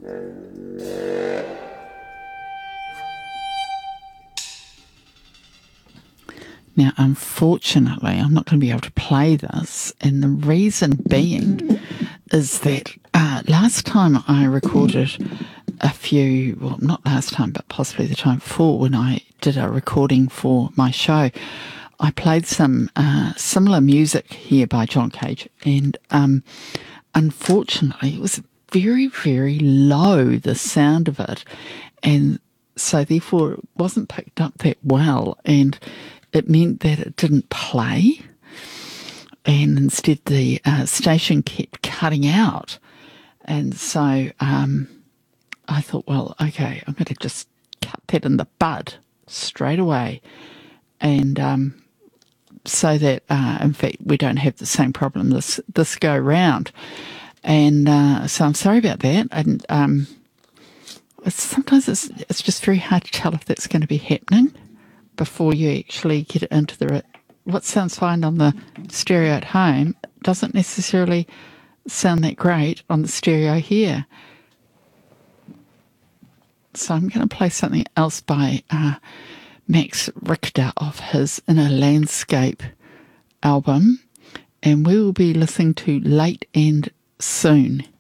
Now, unfortunately, I'm not going to be able to play this, and the reason being is that last time I recorded well, not last time, but possibly the time before, when I did a recording for my show, I played some similar music here by John Cage, and unfortunately, it was very, very low, the sound of it, and so therefore it wasn't picked up that well, and it meant that it didn't play, and instead the station kept cutting out. And so I thought, well, okay, I'm going to just cut that in the bud straight away, and so that, in fact, we don't have the same problem this go round. And so I'm sorry about that. And sometimes it's just very hard to tell if that's going to be happening before you actually get it into what sounds fine on the stereo at home doesn't necessarily sound that great on the stereo here. So I'm going to play something else by Max Richter off his Inner Landscape album, and we will be listening to Late and Soon.